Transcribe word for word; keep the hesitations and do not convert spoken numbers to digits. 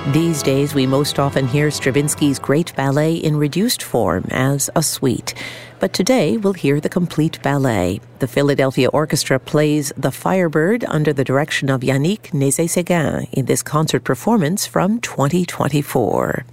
These days, we most often hear Stravinsky's great ballet in reduced form as a suite. But today, we'll hear the complete ballet. The Philadelphia Orchestra plays The Firebird under the direction of Yannick Nézet-Séguin in this concert performance from twenty twenty-four.